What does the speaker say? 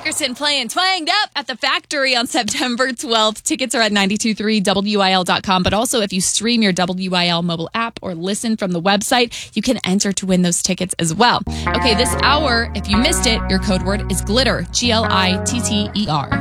Dickerson playing Twanged Up at the Factory on September 12th. Tickets are at 923wil.com. But also, if you stream your WIL mobile app or listen from the website, you can enter to win those tickets as well. Okay, this hour, if you missed it, your code word is glitter. GLITTER.